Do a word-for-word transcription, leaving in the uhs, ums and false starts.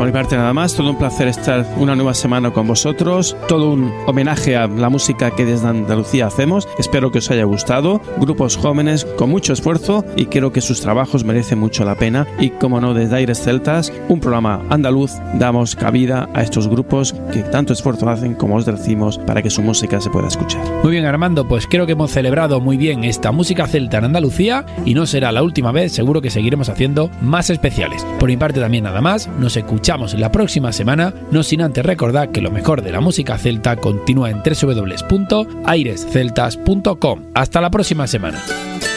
Por mi parte nada más, todo un placer estar una nueva semana con vosotros, todo un homenaje a la música que desde Andalucía hacemos. Espero que os haya gustado. Grupos jóvenes con mucho esfuerzo y creo que sus trabajos merecen mucho la pena. Y como no, desde Aires Celtas, un programa andaluz, damos cabida a estos grupos que tanto esfuerzo hacen, como os decimos, para que su música se pueda escuchar. Muy bien, Armando, pues creo que hemos celebrado muy bien esta música celta en Andalucía y no será la última vez, seguro que seguiremos haciendo más especiales. Por mi parte también nada más, nos escuchamos la próxima semana, no sin antes recordar que lo mejor de la música celta continúa en doble u doble u doble u punto aires celtas punto com. Hasta la próxima semana.